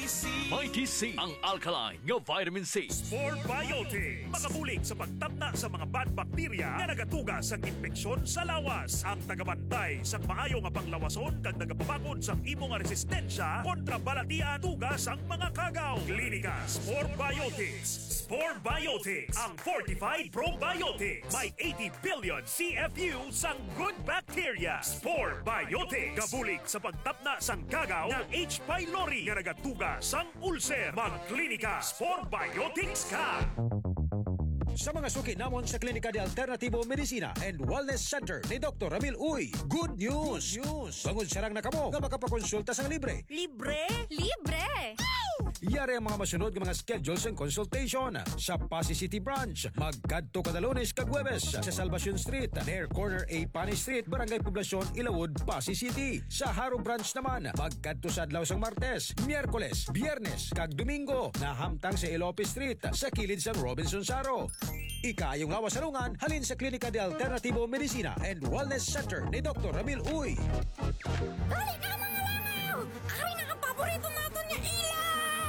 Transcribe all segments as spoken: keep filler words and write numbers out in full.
C. Mighty C, ang alkaline nga vitamin C. Sport Biotics, makabulig sa pagtapna sa mga bad bacteria na nagatuga sa infeksyon sa lawas. Ang tagabantay sa maayo nga panglawason kag nagapabakod sa imo nga resistensya kontra balatian tugas ang mga kagaw. Klinika Sport Biotics. Sport Biotics, ang fortified probiotics. May eighty billion C F U sang good bacteria. Sport Biotics, kabulig sa pagtapna sang kagaw ng H. pylori nga nagatuga sang ulcer. Magklinika Sport Biotics ka. Sa mga suki namon sa Klinika de Alternativo Medicina and Wellness Center ni Doctor Ramil Uy, good news! Good news! Bangod sarang na kamo nga makapakonsulta sang libre. Libre? Libre! Yari ang mga masunod ng mga schedules and consultation sa Pasay City Branch. Magkadto kada Lunes kag Huwebes sa Salvacion Street, near corner A Panay Street, Barangay Poblacion, Ilawod, Pasay City. Sa Haro Branch naman, magkadto sa adlaw sang Martes, Miyerkules, Biyernes kag Domingo na hamtang sa Ilope Street sa kilid sang Robinson Saro. Ikayong lawas salungan halin sa Klinika de Alternativo Medicina and Wellness Center ni Doctor Ramil Uy. Dali na mga langaw! Ari na ang paborito natin niya ila!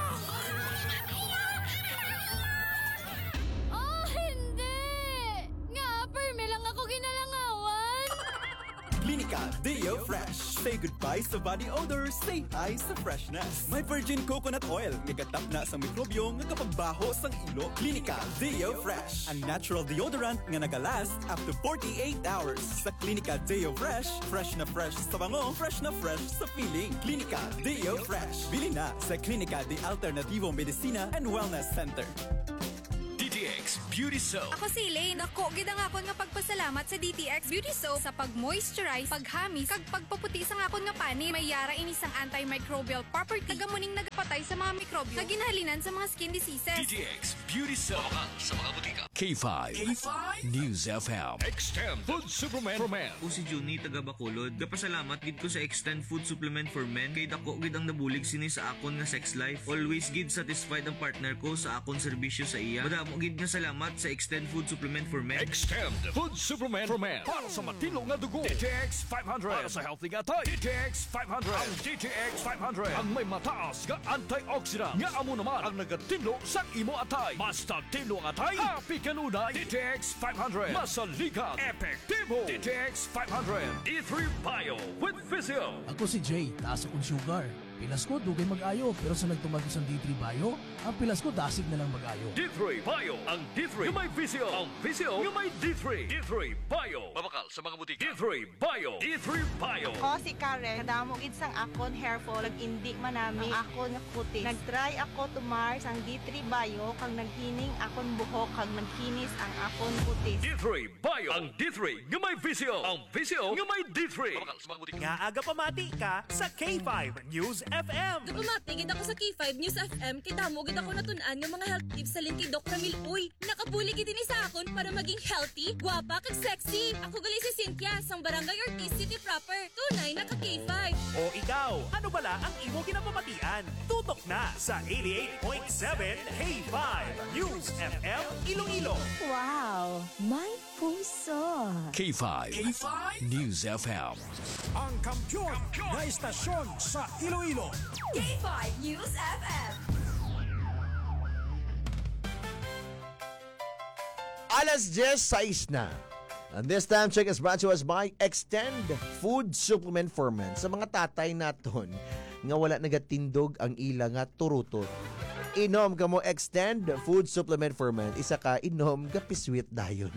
Oh, hindi! Nga, perme lang ako ginalangawan! Klinika Deo Fresh. Say goodbye sa body odor, say hi sa freshness. May virgin coconut oil, nagatap na sa mikrobyo nga kapagbaho sang ilo. Klinika Deo Fresh, ang natural deodorant nga nagalast up to forty-eight hours. Sa Klinika Deo Fresh, fresh na fresh sa bango, fresh na fresh sa feeling. Klinika Deo Fresh. Bili na sa Klinika de Alternativo Medicina and Wellness Center. D T X Beauty Soap. Ako si Elaine. Ako, gid ang akon nga pagpasalamat sa D T X Beauty Soap sa pag-moisturize, paghamis, kag pagpaputi sa akon nga pani. May yara inis ang antimicrobial property. Nagamuning nagapatay sa mga mikrobyo. Kaginhalinan sa mga skin diseases. D T X Beauty Soap. Mabakal sa mga butika. K five. K five. News F M. Extend Food Supplement for Men. Ako si Juni taga Bacolod. Gapasalamat gid ko sa Extend Food Supplement for Men kay dako gid ang nabulig sini sa akon nga sex life. Always gid satisfied ang partner ko sa akon serbisyo sa iya. Madamo gid nga salamat sa Extend Food Supplement for Men. Extend Food Supplement for Men. Para sa matino nga dugo. D T X five hundred. Para sa healthy nga tayo. D T X five hundred. Ang D T X five hundred. Ang may mataas nga antioxidant. Nga amo naman ang nagatinlo sa imo atay. Basta tinlo ang atay. Happy kanunay. D T X five hundred. Masaligan. Epektibo. D T X five hundred. D three Bio with Physio. Ako si Jay, taas akong sugar. Pilas ko, dugay mag-ayo. Pero sa nagtumagos ang D three Bio, ang pilas ko dasig na lang mag-ayo. D three Bio. Ang D three yung may Physio. Ang Physio yung may D three. D three Bio. Mabakal sa mga butika. D three Bio. D three Bio. Ako si Karen. Kadamo gid sang akon hair fall. Nag-indi man nami akon nga kutis. Nag-try ako tumar sang D three Bio kang naghining akon buhok kang nagkinis ang akon kutis. D three Bio. Ang D three yung may Physio. Ang Physio yung may D three. Mabakal sa mga butika. Nga aga pamati ka sa K five News F M. Dumatigid ako sa K five News F M kay damo gid ako natun-an nga mga health tips sa link kay Doc Ramil Uy. Nakabuli gid ini sa akon para maging healthy, gwapa kag sexy. Ako gali si Cynthia sang Barangay Ortiz City proper. Tunay na ka K five. O ikaw, ano bala ang imo ginapamatian? Tutok na sa eighty-eight point seven K five News F M Iloilo. Wow, may puso. K five. K five News F M. Ang kampyon na istasyon sa Iloilo. K five News F M. Alas diyes sais na. And this time check is brought to us by Extend Food Supplement for Men. Sa mga tatay naton nga wala nagatindog ang ila nga turutot. Inom ka mo Extend Food Supplement for Men. Isa ka inom gapiswit dayon.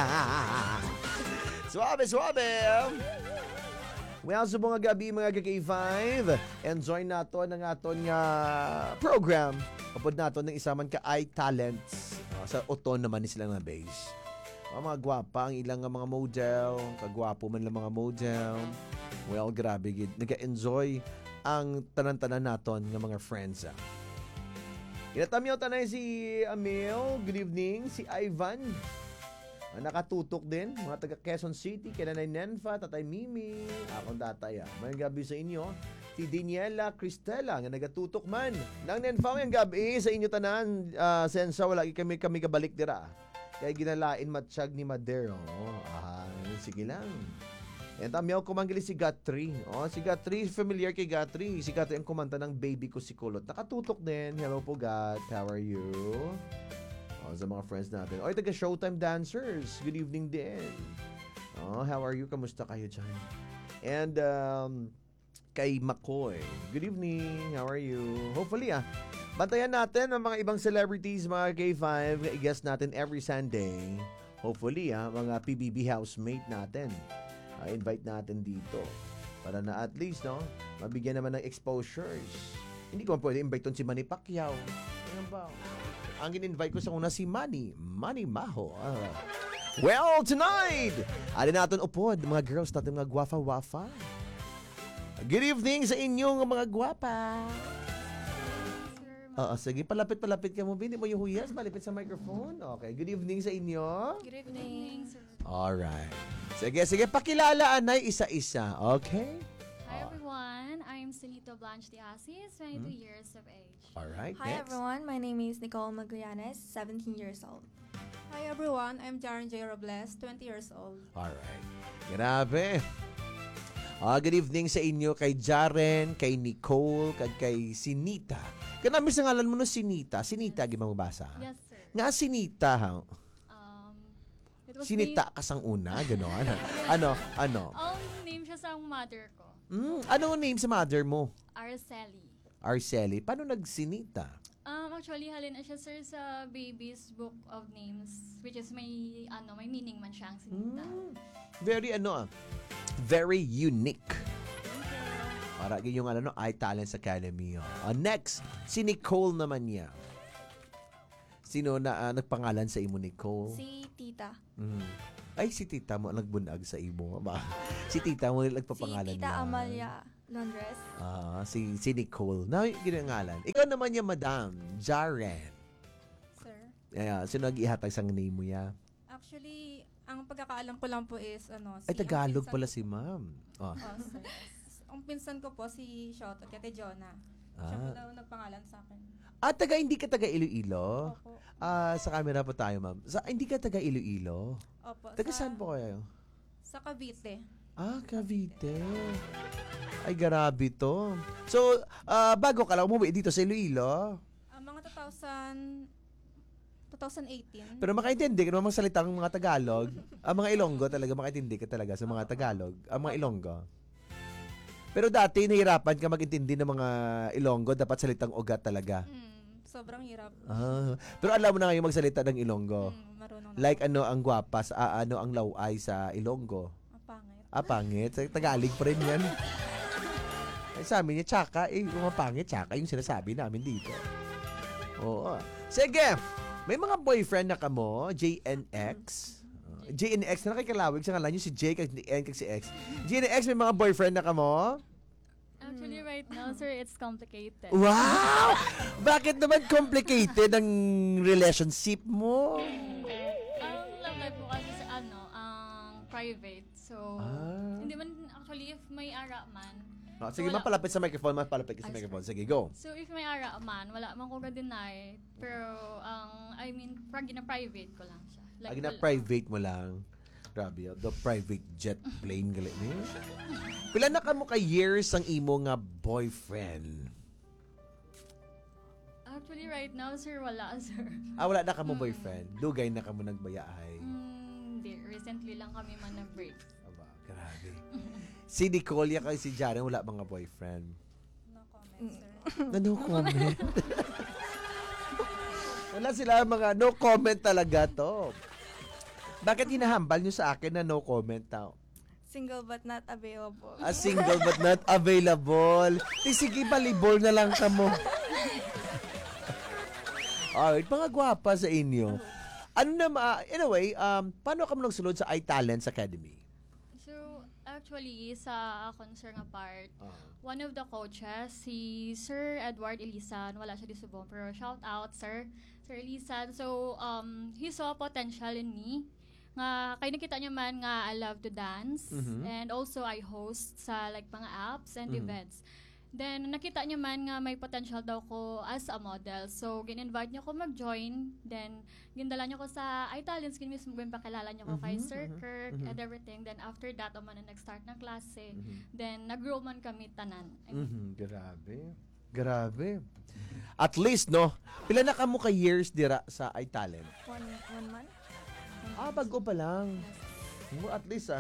Suabe, suabe. Well, sa mga gabi mga K five, enjoy nato ng aton nga program. Kapod nato ng isaman ka iTalents. Uh, sa oton naman ni sila nga base. Uh, mga gwapa ang ilang nga mga model, kagwapo man lang mga model. Well, grabe gid. Nag-enjoy ang tanan-tanan naton nga mga friends. Ah. Inatamyaw tanay si Amel, good evening. Si Ivan, uh, nakatutok din. Mga taga Quezon City, Kinanay Nenfa, Tatay Mimi, akong tatay. Ah. May gabi sa inyo. Si Daniela Cristela nga nagatutok man. Nang Nenfa yung gabi sa inyo tanan, uh, sensa wala kami kami kabalik dira. Kaya ginalain matsyag ni Madero. Ah, sige lang. And tamyaw kumangili si Gatri. Oh, si Gatri, familiar kay Gatri. Si Gatri ang kumanta ng Baby Ko Si Kulot. Nakatutok din. Hello po, Gat. How are you? Oh, sa mga friends natin. Oy, taga Showtime Dancers. Good evening din. Oh, how are you? Kamusta kayo dyan? And um, kay Makoy. Good evening. How are you? Hopefully, ah, bantayan natin ang mga ibang celebrities, mga K five. I-guest natin every Sunday. Hopefully, ah, mga P B B housemate natin. Uh, invite natin dito. Para na at least, no, mabigyan naman ng exposures. Hindi ko pwede invite ton si Manny Pacquiao. Ano ba? Ang in-invite ko sa una si Manny. Manny Maho. Ah. Well, tonight, alin natin upod, mga girls natin, mga gwafa-wafa. Good evening sa inyong mga gwapa. Oo, sige, palapit-palapit ka mo. Hindi mo yung huyas, malipit sa microphone. Okay, good evening sa inyo. Good evening, sir. Alright. Sige, sige, pakilala, Anay, isa-isa. Okay? Hi, everyone. I'm Celito Blanche de Asis, twenty-two hmm? years of age. Alright, Hi, next. everyone. My name is Nicole Magallanes, seventeen years old. Hi, everyone. I'm Jaren J. Robles, twenty years old. Alright. Grabe. Ah, good evening sa inyo kay Jaren, kay Nicole, kag kay Sinita. Kanami sa ngalan mo no Sinita. Sinita, yes. Gimang basa? Yes, sir. Nga Sinita, ha? Um, it was Sinita named... kasang una, gano'n. ano, ano? Ang name siya sa mother ko. Mm, ano name sa mother mo? Araceli. Araceli. Paano nagsinita? Um, actually, halin na siya, sir, sa baby's book of names, which is may, ano, may meaning man siya ang Sinita. Mm, very, ano, very unique. Para yung ano, iTalents Academy. Oh. Uh, next, si Nicole naman niya. Sino na uh, nagpangalan sa imo, Nicole? Si Tita. Mm. Ay, si Tita mo nagbunyag sa imo. Ba? Si Tita mo nagpapangalan Si Tita niya. Amalia Londres. Ah, uh, si, si Nicole. Na, ginangalan. Ikaw naman niya, Madam. Jaren. Sir? Yeah, sino nag-ihatag sang name mo ya? Actually, ang pagkakaalam ko lang po is, ano, si... Ay, Tagalog pinsan, pala si Ma'am. Oh. Oh, sir. Ang pinsan ko po si Shoto, kaya Jonah. Ah. Siya po daw nagpangalan sa akin. Ah, taga, hindi ka taga Iloilo? Opo. Ah, sa camera po tayo, ma'am. Sa, hindi ka taga Iloilo? Opo. Taga sa, saan po kayo? Sa Cavite. Ah, Cavite. Ay, grabe to. So, ah, bago ka lang umuwi dito sa Iloilo? Uh, mga two thousand... twenty eighteen. Pero makaintindi ka naman magsalita ng mga Tagalog. Ang mga Ilonggo talaga, makaintindi ka talaga sa mga Tagalog. Ang mga Ilonggo. Pero dati, nahirapan ka mag-intindi ng mga Ilonggo, dapat salitang ugat talaga. Mm, sobrang hirap. Ah, pero alam mo na ngayon magsalita ng Ilonggo. Mm, marunong na. Like ano ang gwapas, ah, ano ang laway sa Ilonggo. Ang pangit. Ah, pangit. Sa Tagalog pa rin yan. Ay, sabi niya, tsaka, eh, kung mapangit, tsaka yung sinasabi namin dito. Oo. Sige, may mga boyfriend na kamo, J N X. Uh, J N X na nakikalawig sa ngalan niyo si J kag N kag si X. J N X, may mga boyfriend na kamo? Actually, right now, sir, it's complicated. Wow! Bakit naman complicated ang relationship mo? Ang love life po kasi sa ano, ang private. So, Ah. hindi man, actually, if may ara man, No, sige, wala- mapalapit sa microphone, mapalapit ka sa Ay, microphone. Sige, go. So, if may ara man, wala man ko ga-deny. Pero, ang, I mean, pag na-private ko lang siya. Agi na wala. private mo lang. Grabe, oh, the private jet plane gali ni. Pila na ka mo ka years ang imo nga boyfriend? Actually, right now, sir, wala, sir. Ah, wala na ka mo boyfriend. Dugay na ka mo nagbayaay. Hmm, Hindi, recently lang kami man nag-break. Aba, grabe. Si Nicole kay si Jaren wala mga boyfriend. No comment, sir. Na no comment. Wala sila mga no comment talaga to. Bakit hinahambal nyo sa akin na no comment tao? Single but not available. A single but not available. Di sige, balibol na lang ka mo. Alright, mga gwapa sa inyo. Ano na, ma- anyway, um, paano ka mo nagsulod sa iTalents Academy? So, actually, sa concern nga part, Uh, one of the coaches, si Sir Edward Elisan, wala siya di subong, pero shout out, Sir, Sir Elisan. So, um, he saw potential in me. Nga, kayo nakita niyo man nga I love to dance. Mhm. And also, I host sa like mga apps and Mhm. events. Then, nakita niya man nga may potential daw ko as a model. So, gin-invite niya ko mag-join. Then, gindala niya ko sa iTalents. Kin mismo pakilala niya ko kay Mhm, Sir mhm, Kirk mhm. and everything. Then, after that, o man na nag-start ng klase. Mhm. Then, nag-grow man kami tanan. I mean, Mhm, grabe. Grabe. At least, no? Pila na ka mo ka years dira sa iTalent? One, one month. Ah, bago pa lang. Oh, at least, ah.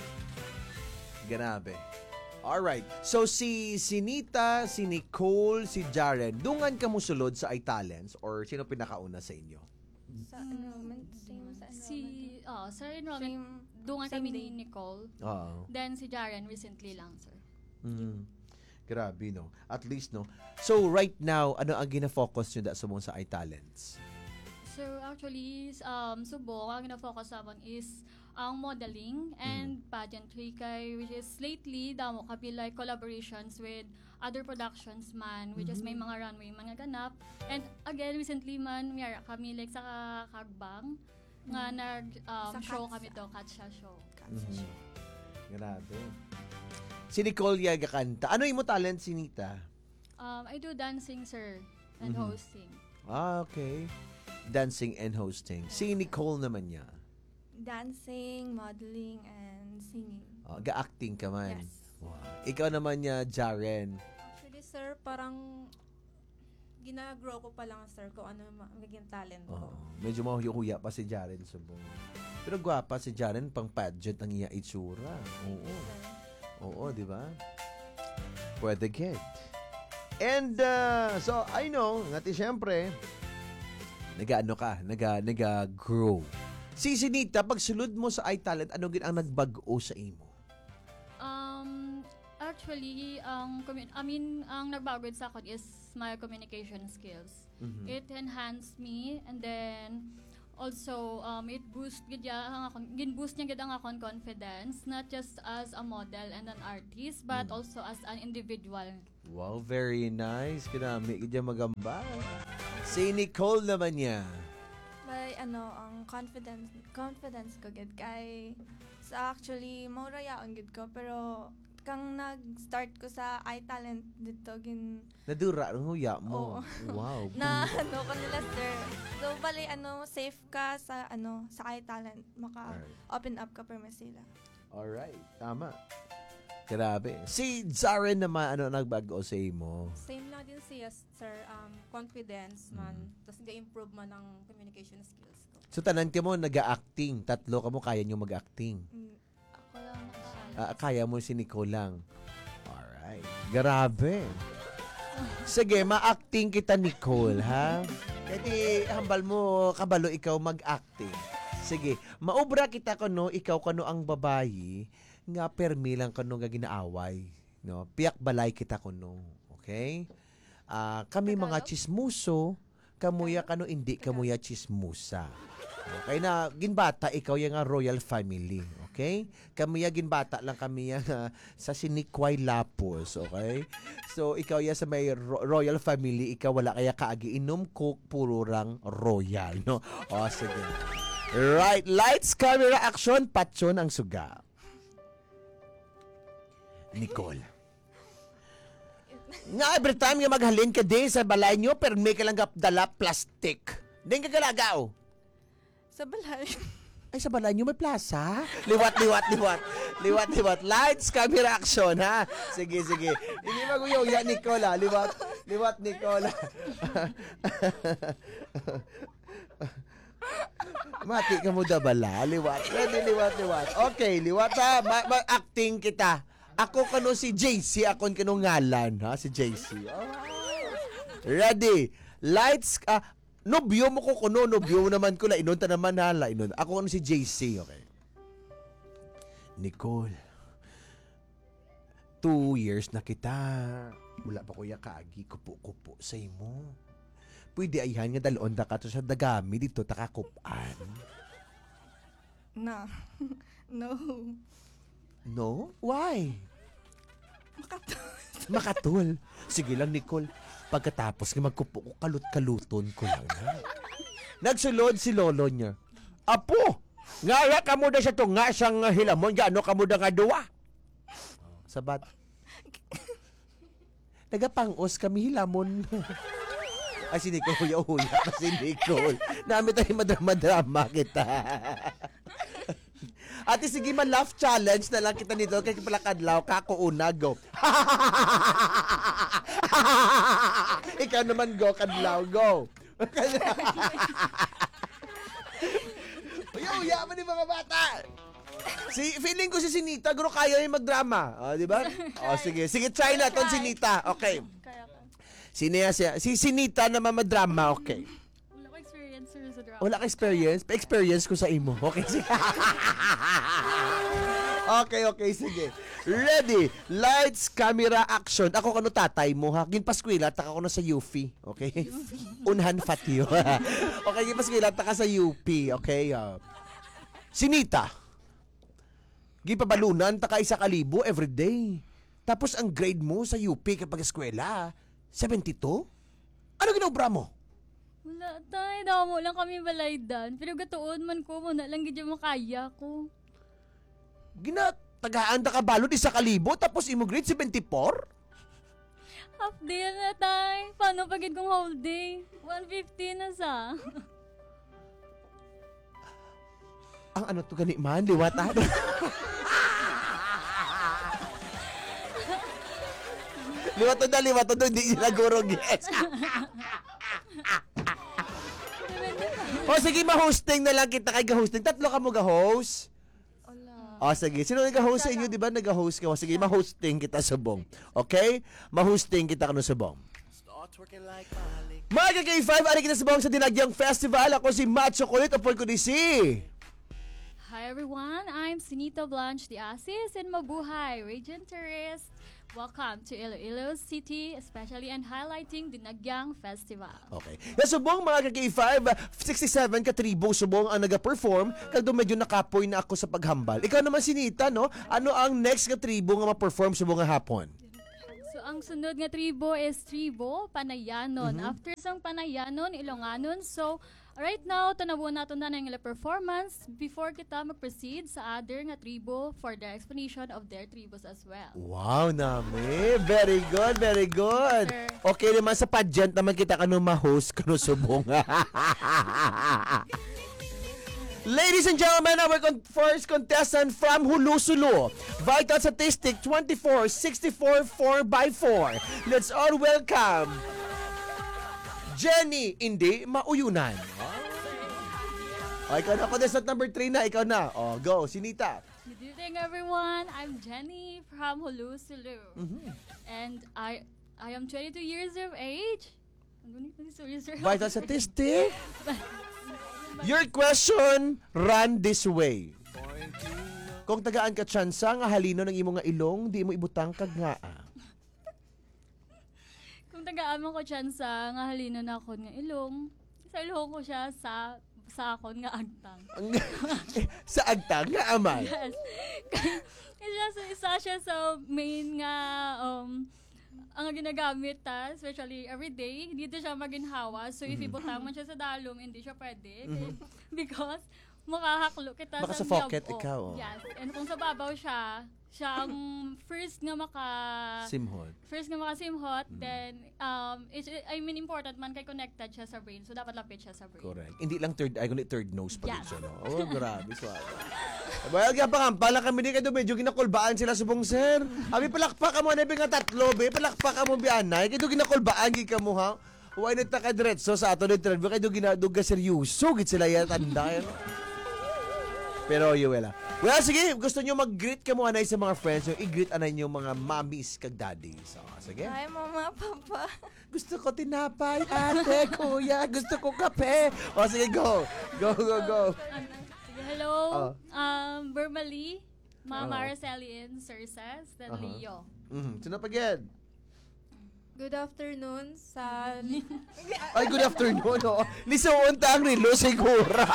Grabe. Alright. So, si Sinita, si Nicole, si Jaren, dungan ka mo sulod sa iTalents or sino pinakauna sa inyo? Sa enrollment, same sa enrollment. Si, oh, sa enrollment, Same, dungan same kami day. ni Nicole. Oo. Then, si Jaren, recently lang, sir. Mm. Grabe, no? At least, no? So, right now, ano ang gina-focus nyo da sa mga sa iTalents? So, actually, um, subok, ang na-focus naman is ang modeling and pageantry kay which is lately damo kapi like collaborations with other productions man which is may mga runway mga ganap and again recently man mayara kami like sa Kagbang nga Mm. nag um, Sa show Katsa. kami to Katsa show. Mhm. Grabe. Si Nicole Yaga kanta. Ano yung mo talent, Sinita? Um, I do dancing sir and Mhm. hosting. Ah, okay. Dancing and hosting. Si Nicole naman niya. Dancing, modeling, and singing. Oh, ga-acting ka man. Yes. Wow. Ikaw naman niya, Jaren. Actually, sir, parang gina-grow ko pa lang, sir, kung ano ma- magiging talent ko. Oo. Medyo mahuya-huya pa si Jaren subong. Pero gwapa si Jaren, pang pageant ang iya itsura. Oo. Oo, di ba? Pwede get. And, uh, so, I know, ngati syempre, naga-ano ka, naga, naga-grow. Si Sinita, pag sulod mo sa iTalent, ano gin ang nagbago sa imo? Um, actually, ang commu- I mean, ang nagbago sa akin is my communication skills. Mhm. It enhanced me and then also um it boost gid ya ang akon gin boost niya gid ang akon confidence not just as a model and an artist but Mm. also as an individual. Wow, very nice. Kinami, kaya magamba. Si Nicole naman niya. May ano, ang confidence confidence ko gid kay sa actually mo rayaon gid ko pero kang nag-start ko sa iTalent dito gin Nadura ang huya mo. Oo. Wow. na ano ko nila sir. So bali ano safe ka sa ano sa iTalent maka open up ka per sila. Alright, tama. Grabe. Si Zaren naman, ano nagbago sa imo? Same lang din siya, sir. Um, confidence man. Tapos ga-improve man ang communication skills ko. So, tanan ka mo, nag-acting. Tatlo ka mo, kaya nyo mag-acting. Mm, Ako lang nakakala. Ah, kaya mo si Nicole lang. Alright. Grabe. Sige, ma-acting kita, Nicole, ha? Kasi, hambal mo, kabalo ikaw mag-acting. Sige, maubra kita kano, ikaw kano ang babayi, nga permi lang kano nga ginaaway. No? Piyak balay kita kano. Okay? Ah, kami mga chismuso, kamuya kano hindi kamuya chismusa. Okay na, ginbata, ikaw yung nga royal family. Okay? Kamuya ginbata lang kami yung uh, sa Sinikway Lapos. Okay? So, ikaw ya sa may ro- royal family, ikaw wala kaya kaagi inom coke, puro rang royal. No? O, sige. Right. Lights, camera, action. Patson ang suga. Nicole. Nga every time nga maghalin ka din sa balay nyo, pero may ka lang dala plastic. Din ka galagaw. Sa balay. Ay, sa balay nyo may plaza? Liwat, liwat, liwat. Liwat, liwat. Lights, camera, action, ha? Sige, sige. Hindi maguyaw ya, Nicola. Liwat, liwat, Nicola. Mati ka mo da bala. Liwat. Ready, liwat, liwat. Okay, liwat ha. Ma- ma- acting kita. Ako kano si J C. Ako kano ngalan, ha? Si J C. Oh. Ready. Lights, ah, nobyo mo ko kuno, nobyo mo naman ko la. Inunta naman hala. Inunta. Ako kano si J C, okay? Nicole. Two years na kita. Wala pa kuya kaagi. Kupo-kupo sa imo. Pwede ayhan nga dalon da ka to sa dagami dito takakupan. Na. No. No? Why? Makatul. Makatul. Sige lang, Nicole. Pagkatapos nga magkupo ko, kalut-kaluton ko lang. Ha? Nagsulod si lolo niya. Apo! Nga ka mo da siya to nga siyang hilamon. Gano ka mo da nga duwa? Sabat. Tagapangos kami hilamon. Ay, si Nicole, huya-huya pa si Nicole. Nami tayo madrama-drama kita. Ate, sige man, laugh challenge na lang kita nito. Kaya pala kadlaw, kakuuna, go. Ikaw naman, go, kadlaw, go. Huya-huya pa ni mga bata. Si, feeling ko si Sinita, guro kaya yung magdrama. O, oh, di ba? O, oh, sige. Sige, try na itong Sinita. Okay. Sino yan siya? Si Sinita na mamadrama, okay. Wala ko experience sir, sa drama. Wala ka experience? Pa-experience ko sa imo. Okay, sige. Okay, okay, sige. Ready? Lights, camera, action. Ako kano tatay mo, ha? Ginpaskwila, taka ko na sa U P. Okay? Unhan fatyo. Okay, ginpaskwila, taka sa U P. Okay? Uh, Sinita. Gipabalunan, taka isa kalibo everyday. Tapos ang grade mo sa U P kapag eskwela, seventy-two? Ano ginobra mo? Wala tay, damo lang kami balaydan. Pero gatuon man ko, muna lang gidya makaya ko. Gina, tagaan ta ka balod isa kalibo tapos imo grade seventy-four? Half day na tay. Paano pagid kong whole day? one fifty na sa. Ang ano to gani man, liwatan. Liwatan na, liwatan na, hindi sila guro guess. O sige, ma-hosting na lang kita kay ga-hosting. Tatlo ka mo ga-host? O sige, sino nag-host sa inyo, di ba? Nag-host ka. O sige, ma-hosting kita subong. Okay? Ma-hosting kita kano subong. Mga K five, ari kita subong sa Dinagyang Festival. Ako si Macho Kulit, apol ko ni si... Hi everyone, I'm Sinita Blanche de Asis and mabuhay, Radiant Tourist. Welcome to Iloilo City, especially and highlighting the Dinagyang Festival. Okay. Nasubong mga K five, sixty-seven katribo subong ang naga-perform, kag medyo nakapoy na ako sa paghambal. Ikaw naman Sinita, no? Ano ang next katribo nga ma-perform subong nga hapon? So ang sunod nga tribo is tribo Panayanon. Mm-hmm. After sang Panayanon, Ilonganon. So right now, tanawo nato na ng performance before kita mag-proceed sa other nga tribo for the explanation of their tribos as well. Wow, nami. Very good, very good. Sir. Okay naman sa pageant naman kita kano ma-host kano subong. Ladies and gentlemen, our con- first contestant from Hulusulu, Vital Statistic twenty-four sixty-four four by four. Let's all welcome Jenny, hindi mauyunan. O, ikaw na, contestant number three na, ikaw na. O, go, Sinita. Good evening, everyone. I'm Jenny from Hulusulu. Mm-hmm. And I I am twenty-two years of age. Vital Statistic. Your question run this way. Kung tagaan ka tsansa nga halino ng imo nga ilong, di mo ibutang kag nga. Kung tagaan ko tsansa nga halino na ako nga ilong, sa ilong ko siya sa sa akon nga agtang. Sa agtang nga amay? Yes. Kaya isa siya sa main nga um, ang ginagamit ta, especially everyday, dito siya maginhawa. So, mm-hmm. if ibutang man siya sa dalom, hindi siya pwede. Mm-hmm. Because, makahaklo kita baka sa pocket miyab. ikaw. Oh. Yes. And kung sa babaw siya, siya ang first nga maka... Simhot. First nga maka-simhot, mm-hmm. then, um, it's, I mean, important man kay connected siya sa brain. So, dapat lapit siya sa brain. Correct. Hindi lang third eye, kundi third nose pa yes. rin siya. No? Oh, grabe. Swag. Well, kaya pa pala kami din kayo medyo ginakulbaan sila subong sir. Abi palakpak mo na nga tatlo, be palakpak mo bianay. Kayo ginakulbaan gi ka mo ha. Why not ka diretso sa ato ni trend? Kayo ginaduga seryoso gid sila ya tanda. Pero Yuela. Well, sige, gusto niyo mag-greet ka mo anay sa mga friends, yung i-greet anay niyo mga mommies kag daddies. So, sige. Hi, mama, papa. Gusto ko tinapay, ate, kuya. Gusto ko kape. O, sige, go. Go, go, go. Hello, uh, um, Burmali, Mama uh, Araceli and Circes, then uh-huh. Leo. Mm-hmm. Sino pa again? Good afternoon sa... Ay, good afternoon, no? Lisuon ta ang rilo, sigura.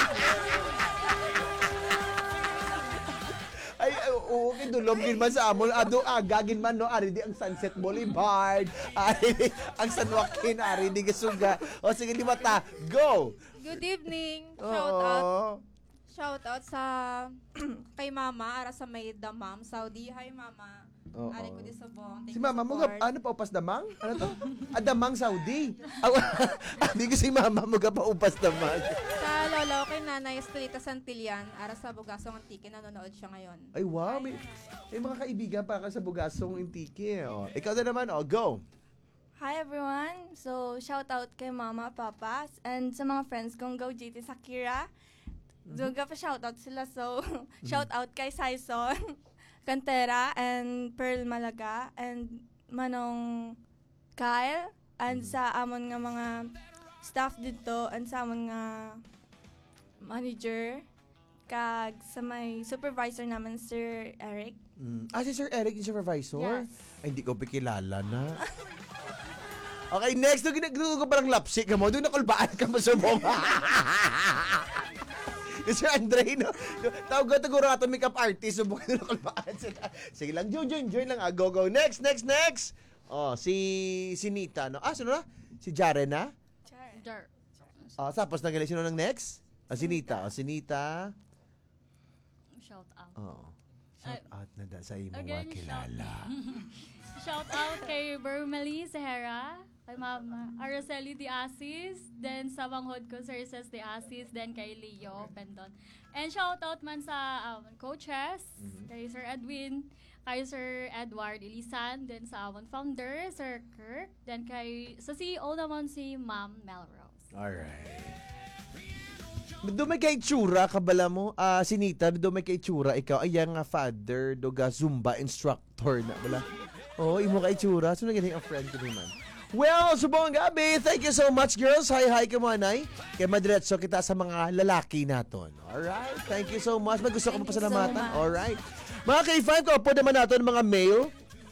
Ay, oo, kindulong gin man sa amol. Ado, agagin man, no? Ari di ang Sunset Boulevard. Ari di ang San Joaquin. Ari di Gasuga. O, sige, lima ta. Go! Good evening. Shout oh. out. Shout out sa kay Mama, ara sa may damam, Saudi. Hi, Mama. Oo. Ari ko di subong. Si mama mo, ga- ano pa, upas damang? Ano to? Ah, damang Saudi. Hindi ko si mama mo, ga pa upas damang. Sa lolo kay Nanay Estelita Santillan, ara sa Bugasong Antique, nanonood siya ngayon. Ay, wow. May, may mga kaibigan pa ka sa Bugasong Intiki. Oh. Ikaw na naman, oh, go. Hi everyone! So, shout out kay Mama, Papa, and sa mga friends kong Go G T Sakira. Mm-hmm. Duga pa shout out sila. So, mm-hmm. shout out kay Saison Cantera and Pearl Malaga and Manong Kyle and mm-hmm. sa amon nga mga staff dito and sa amon nga manager kag sa may supervisor naman Sir Eric. Mm. Ah, si Sir Eric yung supervisor? Yes. Ay, hindi ko pikilala na. Okay, next. Doon ginagawa ko parang lapsik ka mo. Doon nakulbaan ka mo sa mga. Yung Sir Andre, no? Tawag ko siguro ato makeup artist. Subukan doon nakulbaan sila. Sige lang, join, join, join lang. Ah, go, go. Next, next, next. Oh, si, si Nita, no? Ah, sino na? Si Jaren na? Jar. Oh, tapos nagaling sino ng next? Ah, si Nita. Oh, si Nita. Shout out. Oh. Shout Ay, out na da sa imo again, kilala. Shout out kay Bermely Sahara, kay Mama Araceli de Asis, then sa manghod ko Sir Ses de Asis, then kay Leo Pendon. And shout out man sa um, coaches, mm-hmm. kay Sir Edwin, kay Sir Edward Ilisan, then sa amon founder, Sir Kirk, then kay sa C E O naman si Ma'am Melrose. Alright. Do may kay tsura, kabala mo, uh, sinita, do may kay tsura, ikaw, ay nga father, do ga Zumba instructor na, wala. Oo, oh, imo kay tsura, so naging ang friend ko naman. Well, subong gabi, thank you so much, girls. Hi-hi ka mga nay. Kaya madiretso kita sa mga lalaki naton. Alright, thank you so much. May gusto ko pasalamatan. So alright. Mga K five, ko po naman natin mga male.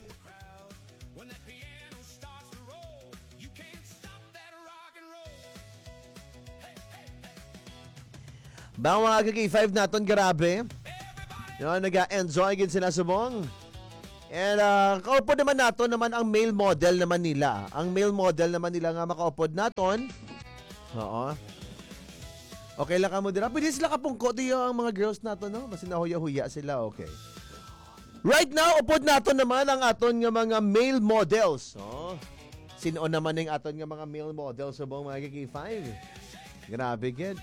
Bang mga K five naton, grabe. Yun, nag-enjoy gin sila subong. And uh, kaupod naman nato naman ang male model naman nila. Ang male model naman nila nga makaupod naton. Oo. Okay lang ka mo dira. Pwede sila kapungko diyo ang mga girls nato, no? Mas nahuya-huya sila, okay. Right now, upod nato naman ang aton nga mga male models. Oh. Sino naman yung aton nga mga male models sa buong mga K five? Grabe, good.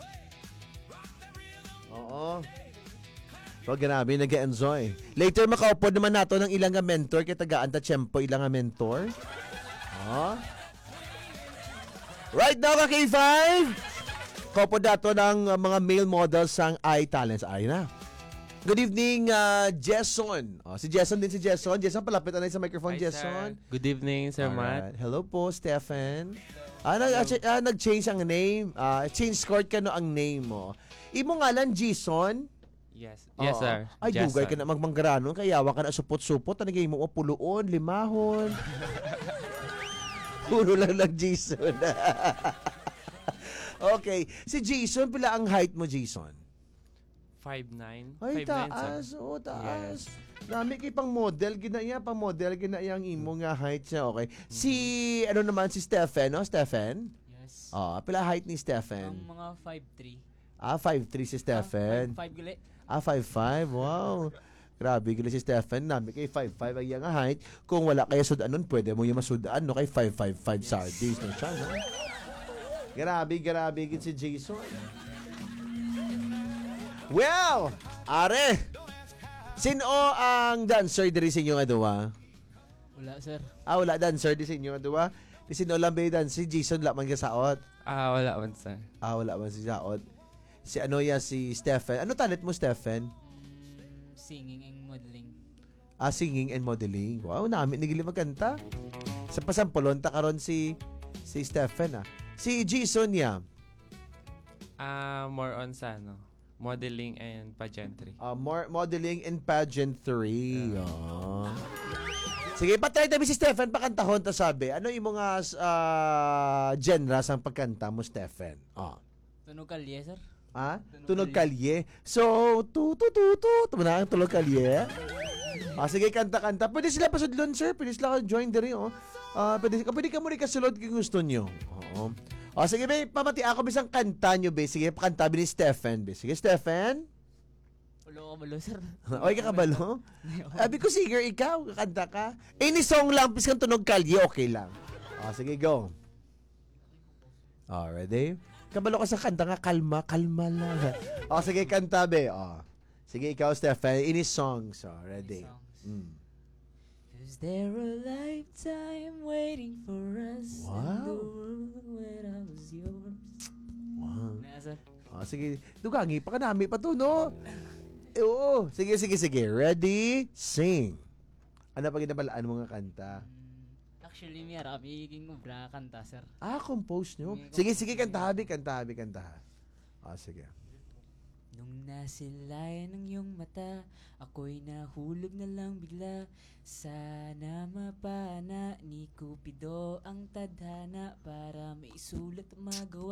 Oo. So, grabe, nag-enjoy. Later, makaupod naman nato ng ilang nga mentor, kaya tagaan ta tiyempo ilang nga mentor. Oh. Right now, ka K five, kaupod nato ng uh, mga male models sang iTalents. Ay na. Good evening, uh, Jason. Oh, si Jason din si Jason. Jason, palapit na sa microphone, Hi, Jason. Sir. Good evening, Sir Matt. Hello po, Stephen. Ah, nag, ah, nag-change ang name. Ah, change score ka no ang name mo. Imo nga lang, Jason. Yes, yes Oo. sir. Ay, Jason. dugay ka na magmanggaranon. Kayawa ka na supot-supot. Tanagay mo, puluon, limahon. Puro lang lang, Jason. Okay. Si Jason, pila ang height mo, Jason? five nine. Ay, five nine, taas. sir. Oo, taas. Yes. Dami kay pang model. Ginaya, pang model. Ginaya ang imo nga height siya. Okay. Si, ano naman, si Stephen, no? Stephen? Yes. Oh, pila height ni Stephen? Ang mga five three. Ah, five three si Stephen. five five gali. Ah, five five. Wow. Grabe, gali si Stephen. Nami kay five five ang iyang height. Kung wala kaya sudan nun, pwede mo yung masudaan, no? Kay five five five yes. Sardines na siya, no? Grabe, grabe gin si Jason. Well, are, sino ang dancer diri sa inyo nga duwa? Wala, sir. Ah, wala dancer di sa inyo nga duwa? Di sino lang ba yung dancer? Si Jason wala man ka saot? Ah, wala man, sir. Ah, wala man si saot. Si ano ya, si Stephen. Ano talent mo, Stephen? Mm, singing and modeling. Ah, singing and modeling. Wow, namin nagili magkanta. Sa pasampolon, ta karon si si Stephen, ah. Si Jason ya. Ah, more on sa ano, modeling and pageantry. Uh, more modeling and pageantry. Yeah. Oh. Sige, patry tabi si Stephen pakantahon ta sabi. Ano yung mga uh, genre sang pagkanta mo, Stephen? Oh. Tunog kalye, sir. Ah? Tunog kalye. So, tu tu tu tu. Tumana ang tunog kalye. Ah, sige, kanta-kanta. Pwede sila pasudlon, sir. Pwede sila join diri, oh. Ah, pwede, pwede ka muna kasulod kung gusto nyo. Oo. O, sige, be, pamati ako bisang kanta nyo, be. Sige, pakanta ni Stephen, be. Sige, Stephen. Ulo ko malo, sir. Oy, kakabalo? Sabi ko, singer, ikaw, kakanta ka. Any song lang, pis kang tunog kalye, okay lang. O, sige, go. O, ready? Kabalo ka sa kanta nga, kalma, kalma lang. O, sige, kanta, be. O. Sige, ikaw, Stefan, any songs. O, ready? Mm. Is there a lifetime waiting for us? Wow. In the world when I was yours. Wow. Na, sir. O, sige, dugangi pa ka nami pa to, no? Eh, oo. Sige, sige, sige. Ready? Sing. Ano pa ginabalaan mo nga kanta? Actually, may arami yung ubra kanta, sir. Ah, compose nyo. Sige, sige, kantahabi, kantahabi, kantaha. Ah, sige. Nung nasilayan ng iyong mata, ako'y nahulog na lang bigla. Sana mapana ni Cupido ang tadhana para maisulat at magawa.